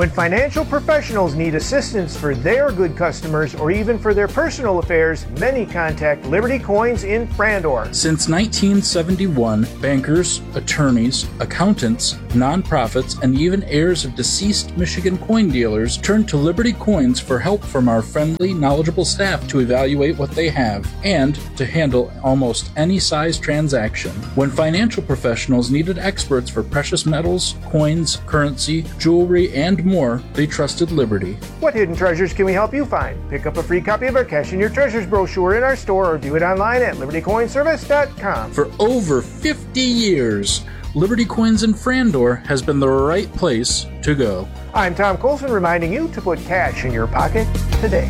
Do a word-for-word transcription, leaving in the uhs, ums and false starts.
When financial professionals need assistance for their good customers or even for their personal affairs, many contact Liberty Coins in Frandor. Since nineteen seventy-one, bankers, attorneys, accountants, nonprofits, and even heirs of deceased Michigan coin dealers turn to Liberty Coins for help from our friendly, knowledgeable staff to evaluate what they have and to handle almost any size transaction. When financial professionals needed experts for precious metals, coins, currency, jewelry, and more, they trusted Liberty. What hidden treasures can we help you find? Pick up a free copy of our Cash in Your Treasures brochure in our store or view it online at liberty coin service dot com. For over fifty years, Liberty Coins in Frandor has been the right place to go. I'm Tom Colson reminding you to put cash in your pocket today.